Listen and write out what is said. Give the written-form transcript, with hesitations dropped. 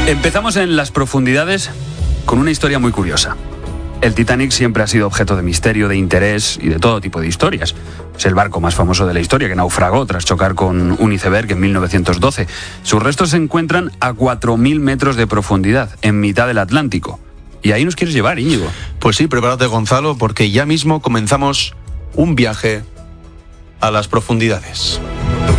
Empezamos en las profundidades con una historia muy curiosa. El Titanic siempre ha sido objeto de misterio, de interés y de todo tipo de historias. Es el barco más famoso de la historia, que naufragó tras chocar con un iceberg en 1912. Sus restos se encuentran a 4.000 metros de profundidad, en mitad del Atlántico. Y ahí nos quieres llevar, Íñigo. Pues sí, prepárate, Gonzalo, porque ya mismo comenzamos un viaje a las profundidades.